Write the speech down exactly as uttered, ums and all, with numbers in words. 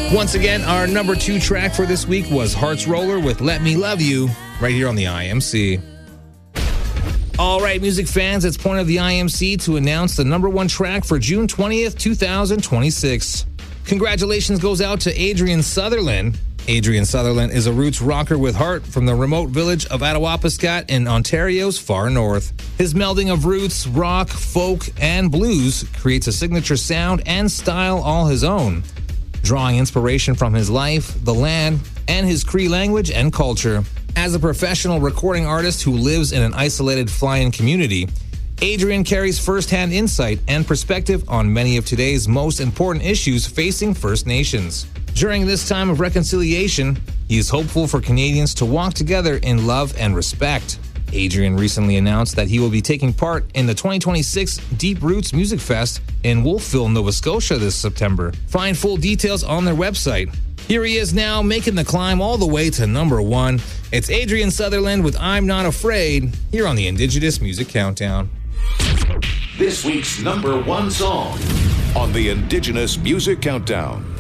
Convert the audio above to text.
Once again, our number two track for this week was Hearts Roller with Let Me Love You, right here on the I M C. All right, music fans, it's point of the I M C to announce the number one track for June twentieth, twenty twenty-six. Congratulations goes out to Adrian Sutherland. Adrian Sutherland is a roots rocker with heart from the remote village of Attawapiskat in Ontario's far north. His melding of roots, rock, folk, and blues creates a signature sound and style all his own, drawing inspiration from his life, the land, and his Cree language and culture. As a professional recording artist who lives in an isolated fly-in community, Adrian carries first-hand insight and perspective on many of today's most important issues facing First Nations. During this time of reconciliation, he is hopeful for Canadians to walk together in love and respect. Adrian recently announced that he will be taking part in the twenty twenty-six Deep Roots Music Fest in Wolfville, Nova Scotia this September. Find full details on their website. Here he is now, making the climb all the way to number one. It's Adrian Sutherland with I'm Not Afraid, here on the Indigenous Music Countdown. This week's number one song on the Indigenous Music Countdown.